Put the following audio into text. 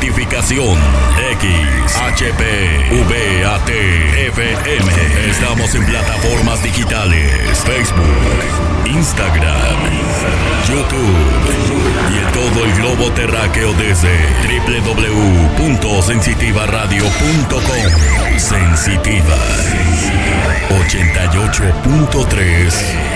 identificación XHPVAT FM. Estamos en plataformas digitales: Facebook, Instagram, YouTube y en todo el globo terráqueo desde www.sensitivaradio.com. Sensitiva 88.3